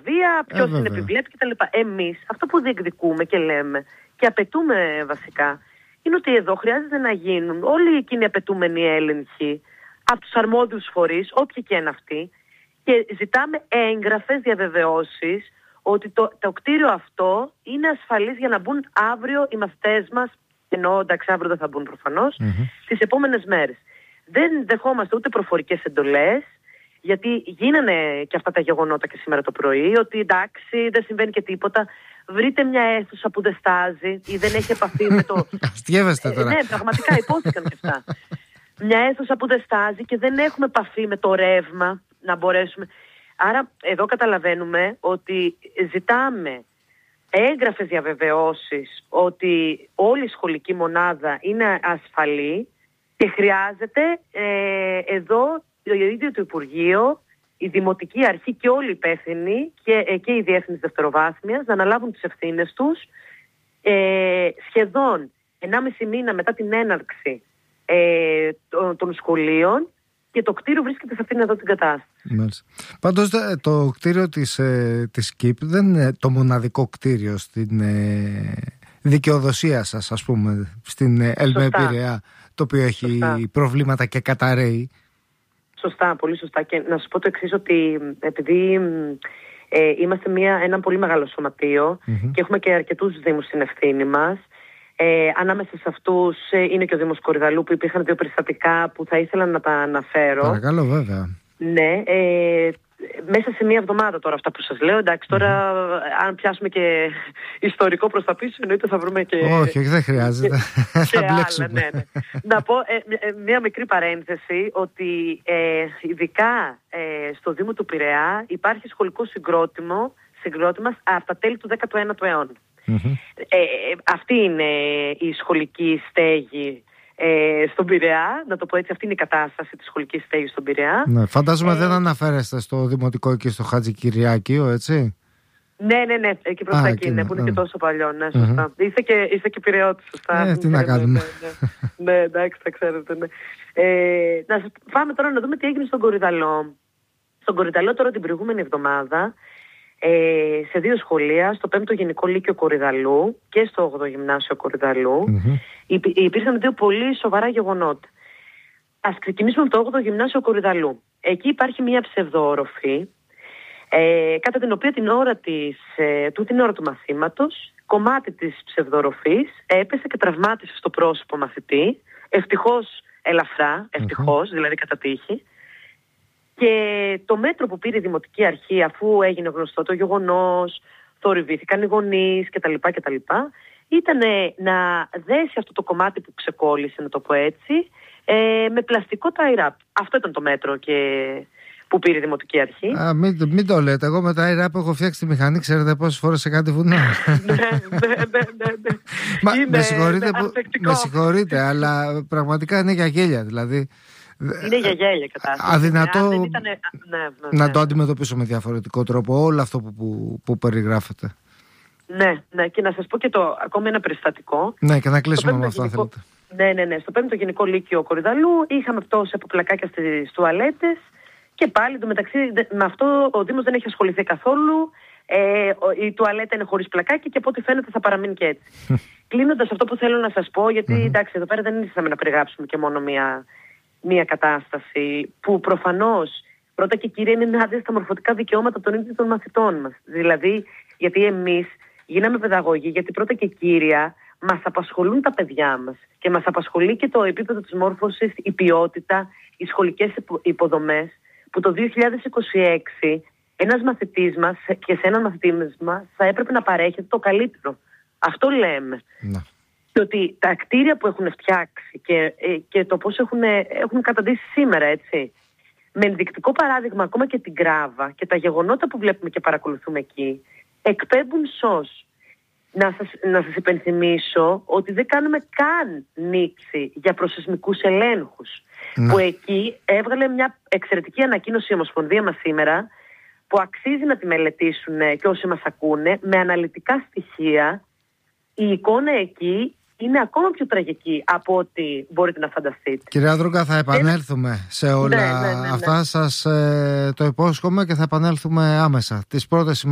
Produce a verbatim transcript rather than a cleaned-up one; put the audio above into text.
βία, ποιος ε, την επιβλέπει κτλ. Εμείς αυτό που διεκδικούμε και λέμε και απαιτούμε βασικά είναι ότι εδώ χρειάζεται να γίνουν όλοι εκείνοι οι απαιτούμενοι έλεγχοι από τους αρμόδιους φορείς, όποιοι και είναι αυτοί, και ζητάμε έγγραφες διαβεβαιώσεις ότι το, το κτίριο αυτό είναι ασφαλής για να μπουν αύριο οι μαθητές μας, ενώ εντάξει αύριο δεν θα μπουν προφανώς, mm-hmm. τις επόμενες μέρες. Δεν δεχόμαστε ούτε προφορικές εντολές, γιατί γίνανε και αυτά τα γεγονότα και σήμερα το πρωί, ότι εντάξει δεν συμβαίνει και τίποτα. Βρείτε μια αίθουσα που δεν στάζει ή δεν έχει επαφή με το... Αστιεύεστε τώρα. Ε, ναι, πραγματικά υπόθηκαν και αυτά. Μια αίθουσα που δεν στάζει και δεν έχουμε επαφή με το ρεύμα να μπορέσουμε... Άρα εδώ καταλαβαίνουμε ότι ζητάμε έγγραφες διαβεβαιώσεις ότι όλη η σχολική μονάδα είναι ασφαλή και χρειάζεται ε, εδώ το ίδιο το Υπουργείο, η Δημοτική Αρχή και όλοι οι υπεύθυνοι και, ε, και οι διεύθυνες δευτεροβάθμιας να αναλάβουν τις ευθύνες τους ε, σχεδόν ενάμιση μήνα μετά την έναρξη ε, των, των σχολείων και το κτίριο βρίσκεται σε αυτήν εδώ την κατάσταση. Μάλιστα. Πάντως το κτίριο της, ε, της ΚΙΠ δεν είναι το μοναδικό κτίριο στην ε, δικαιοδοσία σας, ας πούμε, στην ε, ΕΛΜΕ Πειραιά, το οποίο έχει σωστά. προβλήματα και καταραίει. Σωστά, πολύ σωστά. Και να σας πω το εξής, ότι επειδή ε, είμαστε μια, ένα πολύ μεγάλο σωματείο mm-hmm. και έχουμε και αρκετούς δήμους στην ευθύνη μας, Ε, ανάμεσα σε αυτούς ε, είναι και ο Δήμος Κορυδαλλού, που υπήρχαν δύο περιστατικά που θα ήθελα να τα αναφέρω. Παρακαλώ, βέβαια. Ναι, ε, μέσα σε μία εβδομάδα τώρα αυτά που σας λέω. Εντάξει, τώρα mm-hmm. αν πιάσουμε και ιστορικό προς τα πίσω, εννοείται θα βρούμε και... Όχι, δεν χρειάζεται. Και, θα μπλέξουμε. Ναι, ναι. Να πω ε, μία μικρή παρένθεση, ότι ε, ειδικά ε, στο Δήμο του Πειραιά υπάρχει σχολικό συγκρότημα, συγκρότημα από τα τέλη του δέκατου ένατου αιώνα. Mm-hmm. Ε, αυτή είναι η σχολική στέγη ε, στον Πειραιά, να το πω έτσι, αυτή είναι η κατάσταση της σχολικής στέγης στον Πειραιά. Ναι, φαντάζομαι ε, δεν αναφέρεστε στο Δημοτικό και στο Χατζικυριάκιο, έτσι. Ναι, ναι, ναι, εκεί προς τα εκεί είναι, που είναι και τόσο παλιό, ναι, σωστά. Mm-hmm. Είστε και, είστε και Πειραιώτης, σωστά. Ε, τι να κάνουμε. Ναι, ναι, ναι, εντάξει, θα ξέρετε, ναι. Ε, να πάμε τώρα να δούμε τι έγινε στον Κορυδαλλό. Στον Κορυδαλλό τώρα την προηγούμενη εβδομάδα, Ε, σε δύο σχολεία, στο πέμπτο Γενικό Λύκειο Κορυδαλλού και στο όγδοο Γυμνάσιο Κορυδαλλού, mm-hmm. υπή, υπήρχαν δύο πολύ σοβαρά γεγονότα. Ας ξεκινήσουμε με το όγδοο Γυμνάσιο Κορυδαλλού. Εκεί υπάρχει μια ψευδοόροφη, ε, κατά την οποία την ώρα, της, ε, του, την ώρα του μαθήματος, κομμάτι της ψευδοοροφής έπεσε και τραυμάτισε στο πρόσωπο μαθητή, ευτυχώς ελαφρά, ευτυχώς, mm-hmm. δηλαδή κατά τύχη. Και το μέτρο που πήρε η Δημοτική Αρχή, αφού έγινε γνωστό το γεγονός, θορυβήθηκαν οι γονείς κτλ, κτλ, ήταν να δέσει αυτό το κομμάτι που ξεκόλλησε, να το πω έτσι, ε, με πλαστικό tie-wrap. Αυτό ήταν το μέτρο και που πήρε η Δημοτική Αρχή. Α, μην, μην το λέτε. Εγώ με tie-wrap έχω φτιάξει τη μηχανή, ξέρετε πόσες φορές σε κάτι βουνό. ναι, ναι, ναι, ναι. Μα, είναι, με συγχωρείτε, ναι, που, με συγχωρείτε, αλλά πραγματικά είναι για γέλια, δηλαδή. Είναι για γέλια κατάσταση. Αδυνατό ναι, ήταν... ναι, ναι, να ναι. το αντιμετωπίσω με διαφορετικό τρόπο όλο αυτό που, που, που περιγράφετε. Ναι, ναι, και να σας πω και το ακόμη ένα περιστατικό. Ναι, και να κλείσουμε με αυτό, γενικό... θέλετε. Ναι, ναι, ναι. Στο πέμπτο Γενικό Λύκειο Κορυδαλλού είχαμε πτώση από πλακάκια στις τουαλέτες και πάλι εντωμεταξύ με αυτό ο Δήμος δεν έχει ασχοληθεί καθόλου. Ε, η τουαλέτα είναι χωρίς πλακάκι και από ό,τι φαίνεται θα παραμείνει και έτσι. Κλείνοντας αυτό που θέλω να σας πω, γιατί mm-hmm. εντάξει, εδώ πέρα δεν ήρθαμε να περιγράψουμε και μόνο μία. Μια κατάσταση που προφανώς πρώτα και κύρια είναι ενάντια στα μορφωτικά δικαιώματα των ίδιων των μαθητών μας. Δηλαδή, γιατί εμείς γίναμε παιδαγωγοί, γιατί πρώτα και κύρια μας απασχολούν τα παιδιά μας και μας απασχολεί και το επίπεδο της μόρφωσης, η ποιότητα, οι σχολικές υποδομές, που το δύο χιλιάδες είκοσι έξι ένας μαθητής μας και σε έναν μαθητή μας θα έπρεπε να παρέχεται το καλύτερο. Αυτό λέμε. Να. Και ότι τα κτίρια που έχουν φτιάξει και, και το πώς έχουν, έχουν καταντήσει σήμερα, έτσι, με ενδεικτικό παράδειγμα ακόμα και την Κράβα και τα γεγονότα που βλέπουμε και παρακολουθούμε εκεί, εκπέμπουν σως. Να σας, να σας υπενθυμίσω ότι δεν κάνουμε καν νήξη για προσεσμικούς ελέγχους. Να. Που εκεί έβγαλε μια εξαιρετική ανακοίνωση η Ομοσπονδία μας σήμερα, που αξίζει να τη μελετήσουν και όσοι μας ακούνε, με αναλυτικά στοιχεία. Η εικόνα εκεί είναι ακόμα πιο τραγική από ό,τι μπορείτε να φανταστείτε. Κυρία Δρούγκα, θα επανέλθουμε σε όλα ναι, ναι, ναι, ναι. αυτά. Σας ε, το υπόσχομαι και θα επανέλθουμε άμεσα. Τις πρώτες